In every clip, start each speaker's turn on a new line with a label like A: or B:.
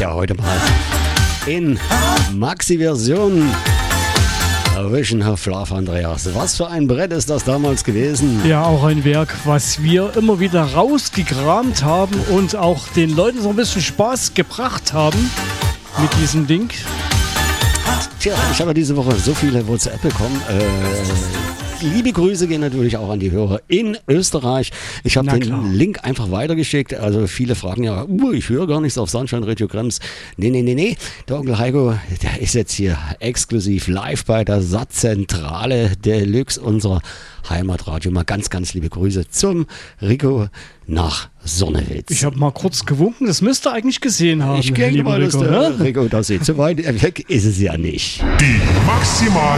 A: Ja, heute mal in Maxi-Version. Vision of Love, Andreas. Was für ein Brett ist das damals gewesen?
B: Ja, auch ein Werk, was wir immer wieder rausgekramt haben und auch den Leuten so ein bisschen Spaß gebracht haben mit diesem Ding.
A: Tja, ich habe diese Woche so viele WhatsApp bekommen. Liebe Grüße gehen natürlich auch an die Hörer in Österreich. Ich habe den Link einfach weitergeschickt. Also viele fragen ja, ich höre gar nichts auf Sunshine Radio Krems. Nee. Der Onkel Heiko, der ist jetzt hier exklusiv live bei der Satzzentrale Deluxe unserer Heimatradio. Mal ganz, ganz liebe Grüße zum Rico nach Sonnewitz.
B: Ich habe mal kurz gewunken, das müsst ihr eigentlich gesehen haben.
A: Ich denke mal, dass der Rico das sieht. So weit weg ist es ja nicht.
C: Die maximale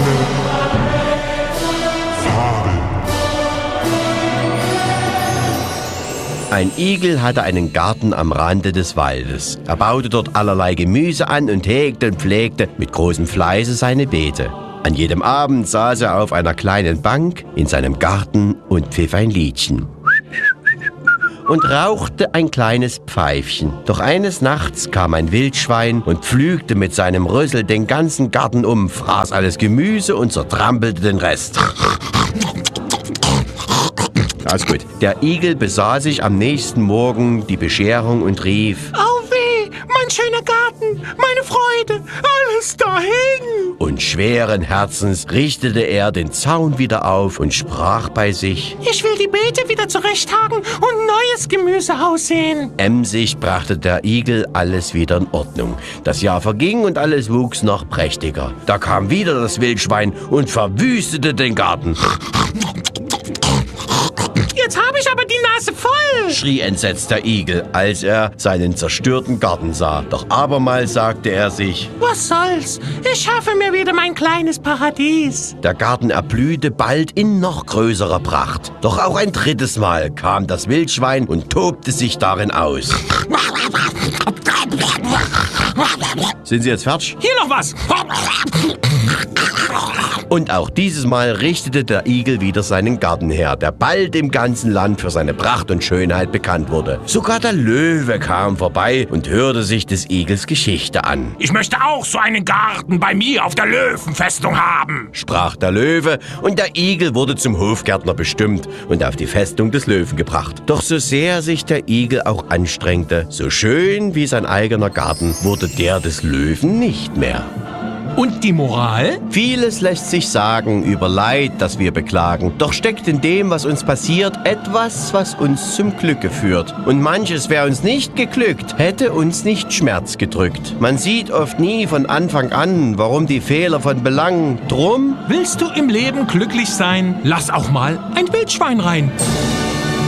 C: Fabel.
D: Ein Igel hatte einen Garten am Rande des Waldes. Er baute dort allerlei Gemüse an und hegte und pflegte mit großem Fleiße seine Beete. An jedem Abend saß er auf einer kleinen Bank in seinem Garten und pfiff ein Liedchen. Und rauchte ein kleines Pfeifchen. Doch eines Nachts kam ein Wildschwein und pflügte mit seinem Rüssel den ganzen Garten um, fraß alles Gemüse und zertrampelte den Rest. Alles gut. Der Igel besah sich am nächsten Morgen die Bescherung und rief:
E: Au weh, mein schöner Garten, meine Freude, alles dahin.
D: Und schweren Herzens richtete er den Zaun wieder auf und sprach bei sich:
E: Ich will die Beete wieder zurechthaken und neues Gemüse aussehen.
D: Emsig brachte der Igel alles wieder in Ordnung. Das Jahr verging und alles wuchs noch prächtiger. Da kam wieder das Wildschwein und verwüstete den Garten.
E: Jetzt habe ich aber die Nase voll,
D: schrie entsetzt der Igel, als er seinen zerstörten Garten sah. Doch abermals sagte er sich:
E: Was soll's? Ich schaffe mir wieder mein kleines Paradies.
D: Der Garten erblühte bald in noch größerer Pracht. Doch auch ein drittes Mal kam das Wildschwein und tobte sich darin aus. Sind Sie jetzt fertig?
E: Hier noch was.
D: Und auch dieses Mal richtete der Igel wieder seinen Garten her, der bald im ganzen Land für seine Pracht und Schönheit bekannt wurde. Sogar der Löwe kam vorbei und hörte sich des Igels Geschichte an.
F: Ich möchte auch so einen Garten bei mir auf der Löwenfestung haben,
D: sprach der Löwe, und der Igel wurde zum Hofgärtner bestimmt und auf die Festung des Löwen gebracht. Doch so sehr sich der Igel auch anstrengte, so schön wie sein eigener Garten wurde der des Löwen nicht mehr.
E: Und die Moral?
D: Vieles lässt sich sagen über Leid, das wir beklagen. Doch steckt in dem, was uns passiert, etwas, was uns zum Glücke führt. Und manches wäre uns nicht geglückt, hätte uns nicht Schmerz gedrückt. Man sieht oft nie von Anfang an, warum die Fehler von Belang. Drum:
E: Willst du im Leben glücklich sein? Lass auch mal ein Wildschwein rein.